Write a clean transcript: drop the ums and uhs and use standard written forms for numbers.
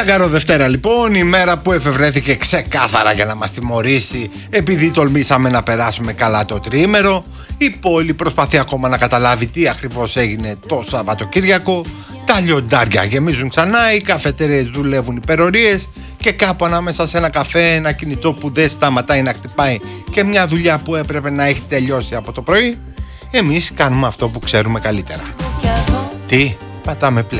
Τσαγκαρό Δευτέρα λοιπόν, η μέρα που εφευρέθηκε ξεκάθαρα για να μας τιμωρήσει επειδή τολμήσαμε να περάσουμε καλά το τριήμερο. Η πόλη προσπαθεί ακόμα να καταλάβει τι ακριβώς έγινε το Σαββατοκύριακο. Τα λιοντάρια γεμίζουν ξανά, οι καφετέρειες δουλεύουν υπερορίες και κάπου ανάμεσα σε ένα καφέ, ένα κινητό που δεν σταματάει να χτυπάει και μια δουλειά που έπρεπε να έχει τελειώσει από το πρωί, εμείς κάνουμε αυτό που ξέρουμε καλύτερα. Τι? Πατάμε play.